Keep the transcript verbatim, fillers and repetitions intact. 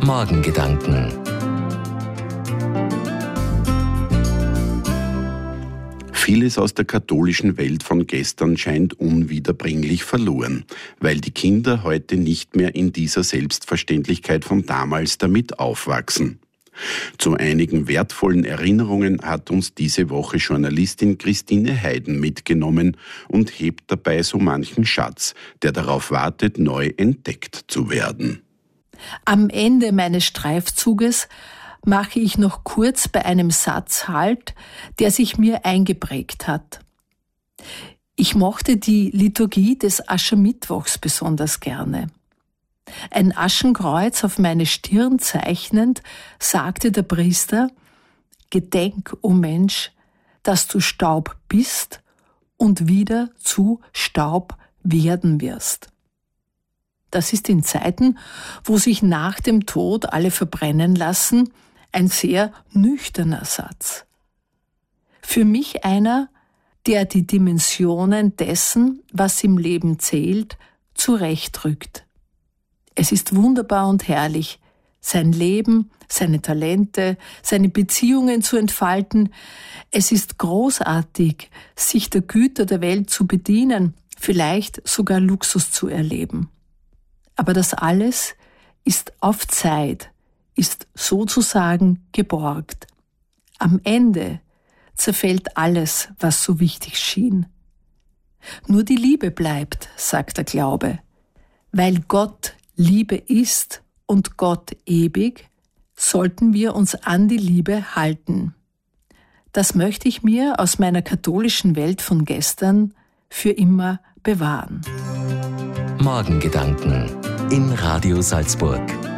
Morgengedanken. Vieles aus der katholischen Welt von gestern scheint unwiederbringlich verloren, weil die Kinder heute nicht mehr in dieser Selbstverständlichkeit von damals damit aufwachsen. Zu einigen wertvollen Erinnerungen hat uns diese Woche Journalistin Christine Heiden mitgenommen und hebt dabei so manchen Schatz, der darauf wartet, neu entdeckt zu werden. Am Ende meines Streifzuges mache ich noch kurz bei einem Satz Halt, der sich mir eingeprägt hat. Ich mochte die Liturgie des Aschermittwochs besonders gerne. Ein Aschenkreuz auf meine Stirn zeichnend, sagte der Priester: Gedenk, o Mensch, dass du Staub bist und wieder zu Staub werden wirst. Das ist in Zeiten, wo sich nach dem Tod alle verbrennen lassen, ein sehr nüchterner Satz. Für mich einer, der die Dimensionen dessen, was im Leben zählt, zurechtrückt. Es ist wunderbar und herrlich, sein Leben, seine Talente, seine Beziehungen zu entfalten. Es ist großartig, sich der Güter der Welt zu bedienen, vielleicht sogar Luxus zu erleben. Aber das alles ist auf Zeit, ist sozusagen geborgt. Am Ende zerfällt alles, was so wichtig schien. Nur die Liebe bleibt, sagt der Glaube. Weil Gott Liebe ist und Gott ewig, sollten wir uns an die Liebe halten. Das möchte ich mir aus meiner katholischen Welt von gestern für immer bewahren. Morgengedanken in Radio Salzburg.